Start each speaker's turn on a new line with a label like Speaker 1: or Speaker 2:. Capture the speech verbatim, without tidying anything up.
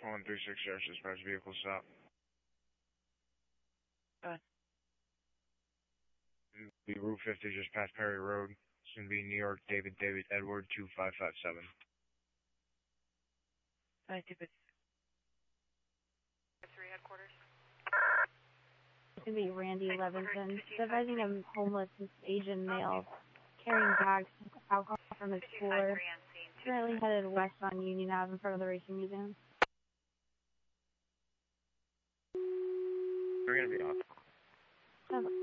Speaker 1: one three six zero, dispatch vehicle stop.
Speaker 2: Uh,
Speaker 1: Be Route fifty, just past Perry Road. It's going to be New York, David, David, Edward, two five five seven.
Speaker 2: I think it's
Speaker 3: three headquarters.
Speaker 4: It's going to be Randy Levinson, supervising a homeless Asian male carrying bags of alcohol from his cooler. Currently headed west on Union Avenue in front of the Racing Museum.
Speaker 1: We're going to be off.